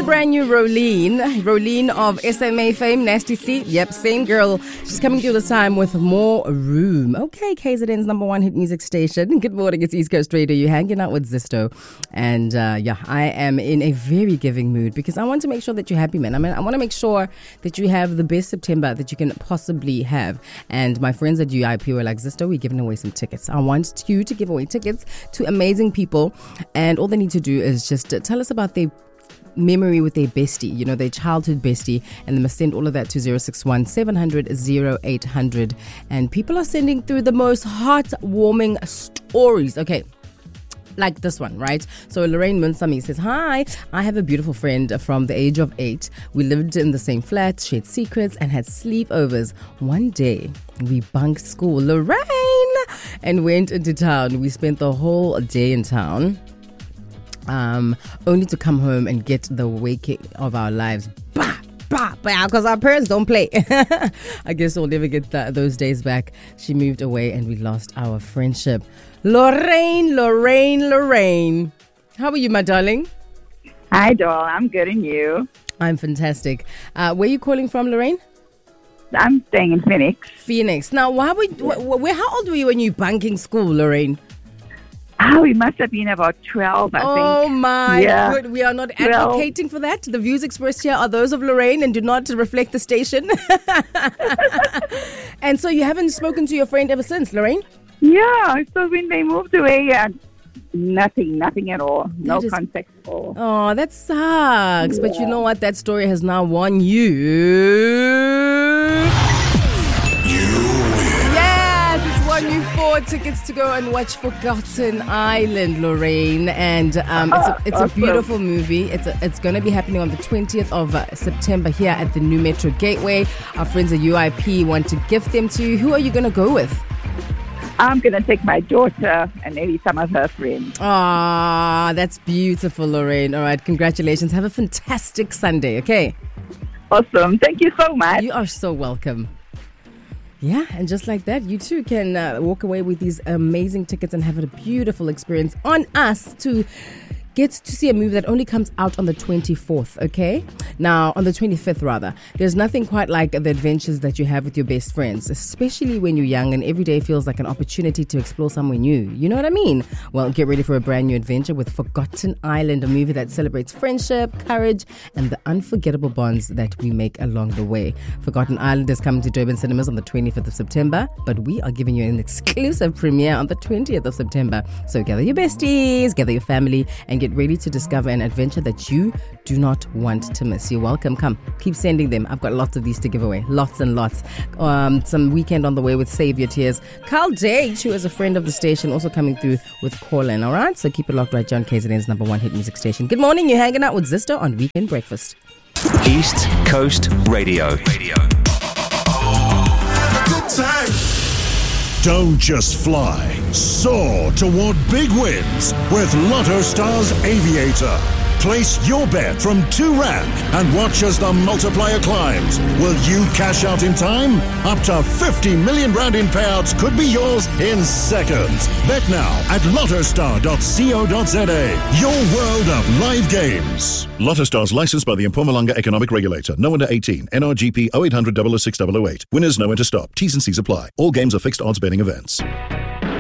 brand new Rolene. Rolene of SMA fame, Nasty C. Yep, same girl. She's coming through this time with More Room. Okay, KZN's number one hit music station. Good morning, it's East Coast Radio. You're hanging out with Zisto. And I am in a very giving mood because I want to make sure that you're happy, man. I want to make sure that you have the best September that you can possibly have. And my friends at UIP were like, Zisto, we're giving away some tickets. I want you to give away tickets to amazing people. And all they need to do is just tell us about their memory with their bestie, their childhood bestie, and they must send all of that to 061 700 0800. And people are sending through the most heartwarming stories. Okay. Like this one, right? So Lorraine Munsami says, hi, I have a beautiful friend from the age of 8. We lived in the same flat, shared secrets, and had sleepovers. One day, we bunked school, Lorraine, and went into town. We spent the whole day in town, only to come home and get the waking of our lives. Because our parents don't play. I guess we'll never get those days back. She moved away and we lost our friendship. Lorraine. How are you, my darling? Hi, doll. I'm good, and you? I'm fantastic. Where are you calling from, Lorraine? I'm staying in Phoenix. Now, how old were you when you bunking school, Lorraine? Oh, we must have been about 12, I think. Oh, my God. We are not advocating for that. The views expressed here are those of Lorraine and do not reflect the station. And so you haven't spoken to your friend ever since, Lorraine? Yeah, so when they moved away, nothing at all. No contact at all. Oh, that sucks. Yeah. But you know what? That story has now won you. You 4 tickets to go and watch Forgotten Island, Lorraine, and it's a beautiful movie. It's going to be happening on the 20th of September here at the New Metro Gateway. Our friends at UIP want to gift them to you. Who are you going to go with? I'm going to take my daughter and maybe some of her friends. Ah, that's beautiful, Lorraine. All right, congratulations. Have a fantastic Sunday, okay? Awesome. Thank you so much. You are so welcome. Yeah, and just like that, you too can walk away with these amazing tickets and have a beautiful experience on us to get to see a movie that only comes out on the 24th, okay? Now, on the 25th, rather. There's nothing quite like the adventures that you have with your best friends, especially when you're young and every day feels like an opportunity to explore somewhere new. You know what I mean? Well, get ready for a brand new adventure with Forgotten Island, a movie that celebrates friendship, courage, and the unforgettable bonds that we make along the way. Forgotten Island is coming to Durban Cinemas on the 25th of September, but we are giving you an exclusive premiere on the 20th of September. So gather your besties, gather your family, and get ready to discover an adventure that you do not want to miss. You're welcome. Come, keep sending them. I've got lots of these to give away. Lots and lots. Some weekend on the way with Save Your Tears. Carl Dage, who is a friend of the station, also coming through with Call In. All right, so keep it locked right, John KZN's number one hit music station. Good morning. You're hanging out with Zisto on Weekend Breakfast. East Coast Radio. Good time. Don't just fly, soar toward big wins with Lotto Stars Aviator. Place your bet from R2 and watch as the multiplier climbs. Will you cash out in time? Up to 50 million rand in payouts could be yours in seconds. Bet now at lottostar.co.za. Your world of live games. Lotto Stars licensed by the Mpumalanga Economic Regulator. No under 18. NRGP 0800 006 008. Winners know when to stop. T's and C's apply. All games are fixed odds betting events.